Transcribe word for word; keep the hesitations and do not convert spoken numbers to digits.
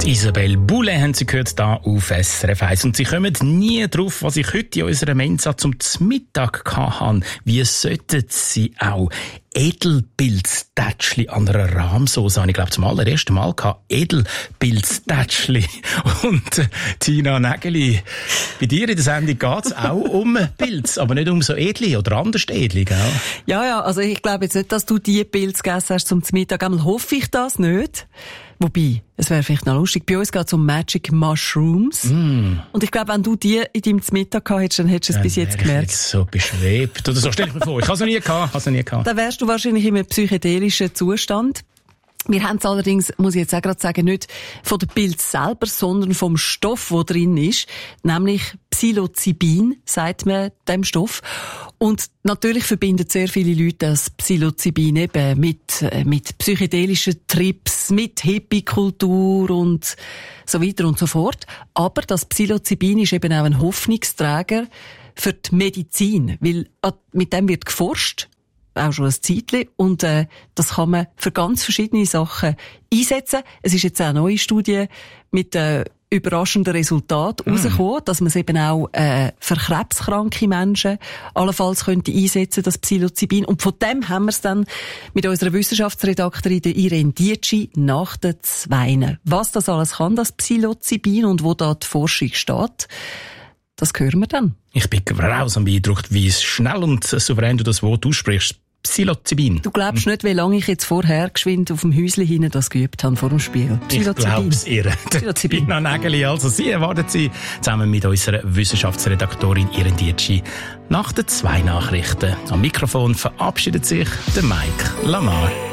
Isabelle Boulay haben Sie gehört, hier auf S R F eins. Und Sie kommen nie drauf, was ich heute in unserer Mensa zum Mittag hatte. Wie sollten Sie auch Edelpilztätschli an einer Rahmsauce habe ich, glaube zum allerersten Mal gehabt. Edelpilztätschli. Und äh, Tina Nägeli, bei dir in der Sendung geht es auch um Pilz, aber nicht um so Edli oder anders Edli, gell? Ja, ja, also ich glaube jetzt nicht, dass du die Pilze gegessen hast zum Mittag. Einmal hoffe ich das nicht. Wobei, es wäre vielleicht noch lustig. Bei uns geht es um Magic Mushrooms. Mm. Und ich glaube, wenn du die in deinem Mittag gehabt hättest, dann hättest du es ja, bis jetzt gemerkt. Jetzt so beschwebt. Oder so, stell ich mir vor. Ich habe es noch nie gehabt. Noch nie gehabt. Dann wärst du wahrscheinlich in einem psychedelischen Zustand. Wir haben es allerdings, muss ich jetzt auch gerade sagen, nicht von der Pilz selber, sondern vom Stoff, der drin ist. Nämlich Psilocybin, sagt man dem Stoff. Und natürlich verbinden sehr viele Leute das Psilocybin eben mit, äh, mit psychedelischen Trips, mit Hippie-Kultur und so weiter und so fort. Aber das Psilocybin ist eben auch ein Hoffnungsträger für die Medizin, weil äh, mit dem wird geforscht. Auch schon ein Zeitchen. Und äh, das kann man für ganz verschiedene Sachen einsetzen. Es ist jetzt auch eine neue Studie mit äh, überraschenden Resultaten mm. rausgekommen, dass man es eben auch äh, für krebskranke Menschen allenfalls könnte einsetzen, das Psilocybin. Und von dem haben wir es dann mit unserer Wissenschaftsredaktorin Irene Dietschi nach den Zweien. Was das alles kann, das Psilocybin, und wo da die Forschung steht, das hören wir dann. Ich bin raus beeindruckt, wie schnell und souverän du das Wort aussprichst. Psilocybin. Du glaubst nicht, wie lange ich jetzt vorher geschwind auf dem Häuschen hinten das geübt habe vor dem Spiel. Psilocybin. Ich glaub's ihr. Psilocybin. Tina Nägeli, also Sie erwarten Sie zusammen mit unserer Wissenschaftsredaktorin Irene Dietschi nach den zwei Nachrichten. Am Mikrofon verabschiedet sich der Mike Lamar.